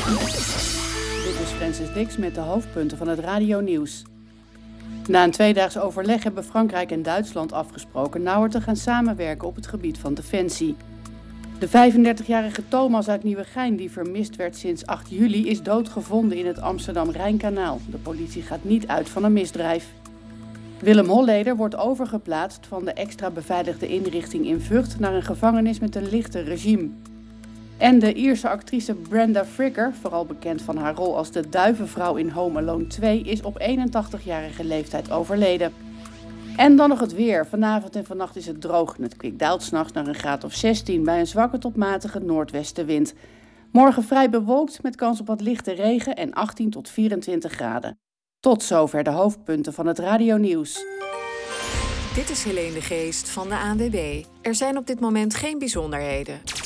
Dit is Francis Dix met de hoofdpunten van het radionieuws. Na een tweedaags overleg hebben Frankrijk en Duitsland afgesproken nauwer te gaan samenwerken op het gebied van defensie. De 35-jarige Thomas uit Nieuwegein, die vermist werd sinds 8 juli, is doodgevonden in het Amsterdam-Rijnkanaal. De politie gaat niet uit van een misdrijf. Willem Holleder wordt overgeplaatst van de extra beveiligde inrichting in Vught naar een gevangenis met een lichter regime. En de Ierse actrice Brenda Fricker, vooral bekend van haar rol als de duivenvrouw in Home Alone 2, is op 81-jarige leeftijd overleden. En dan nog het weer. Vanavond en vannacht is het droog en het kwik daalt 's nachts naar een graad of 16 bij een zwakke tot matige noordwestenwind. Morgen vrij bewolkt met kans op wat lichte regen en 18 tot 24 graden. Tot zover de hoofdpunten van het radionieuws. Dit is Helene de Geest van de ANWB. Er zijn op dit moment geen bijzonderheden.